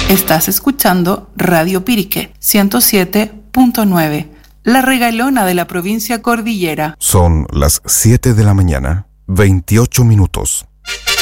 Estás escuchando Radio Pirique 107.9, la regalona de la provincia Cordillera. Son las 7 de la mañana, 28 minutos.